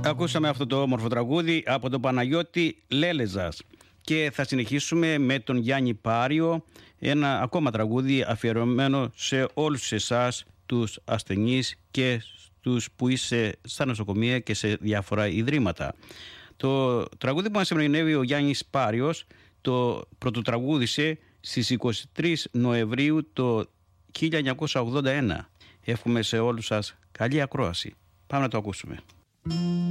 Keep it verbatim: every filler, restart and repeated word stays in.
Ακούσαμε αυτό το όμορφο τραγούδι από τον Παναγιώτη Λέλεζας και θα συνεχίσουμε με τον Γιάννη Πάριο, ένα ακόμα τραγούδι αφιερωμένο σε όλους εσάς τους ασθενείς και τους που είσαι στα νοσοκομεία και σε διάφορα ιδρύματα. Το τραγούδι που μας ερμηνεύει ο Γιάννης Πάριος το πρωτοτραγούδισε στις είκοσι τρεις Νοεμβρίου το χίλια εννιακόσια ογδόντα ένα. Εύχομαι σε όλους σας καλή ακρόαση. Πάμε να το ακούσουμε.